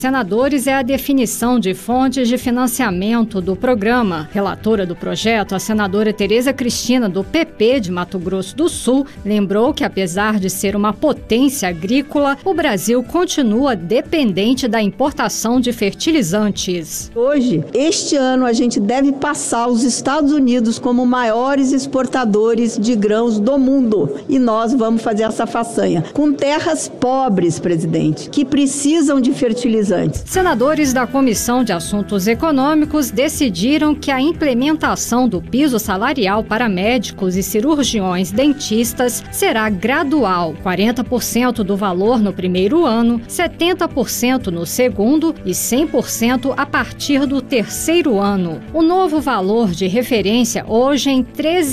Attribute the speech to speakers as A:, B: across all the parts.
A: Senadores é a definição de fontes de financiamento do programa. Relatora do projeto, a senadora Tereza Cristina, do PP de Mato Grosso do Sul, lembrou que, apesar de ser uma potência agrícola, o Brasil continua dependente da importação de fertilizantes.
B: Hoje, este ano, a gente deve passar os Estados Unidos como maiores exportadores de grãos do mundo. E nós vamos fazer essa façanha. Com terras pobres, presidente, que precisam de fertilizantes.
A: Senadores da Comissão de Assuntos Econômicos decidiram que a implementação do piso salarial para médicos e cirurgiões dentistas será gradual, 40% do valor no primeiro ano, 70% no segundo e 100% a partir do terceiro ano. O novo valor de referência, hoje em R$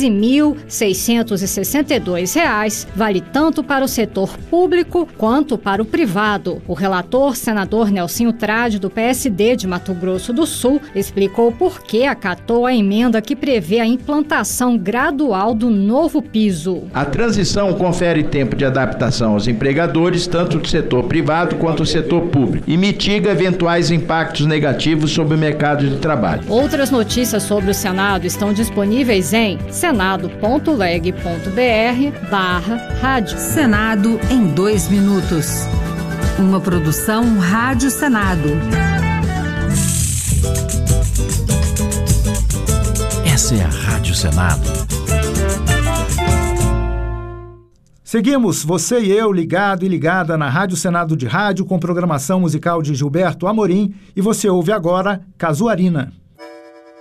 A: 13.662, vale tanto para o setor público quanto para o privado. O relator, senador Nelsinho Trade, do PSD de Mato Grosso do Sul, explicou por que acatou a emenda que prevê a implantação gradual do novo piso.
C: A transição confere tempo de adaptação aos empregadores, tanto do setor privado quanto do setor público, e mitiga eventuais impactos negativos sobre o mercado de trabalho.
A: Outras notícias sobre o Senado estão disponíveis em senado.leg.br/rádio.
D: Senado em 2 minutos. Uma produção Rádio Senado.
E: Essa é a Rádio Senado.
F: Seguimos, você e eu, ligado e ligada na Rádio Senado de Rádio, com programação musical de Gilberto Amorim, e você ouve agora Casuarina.